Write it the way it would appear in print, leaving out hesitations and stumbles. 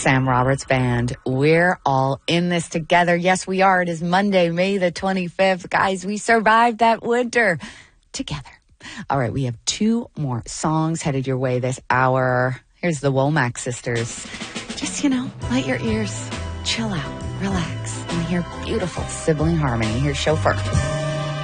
Sam Roberts Band. We're all in this together. Yes, we are. It is Monday, May the 25th. Guys, we survived that winter together. All right, we have two more songs headed your way this hour. Here's the Womack Sisters. Just, let your ears chill out, relax, and hear beautiful sibling harmony. Here's Chauffeur.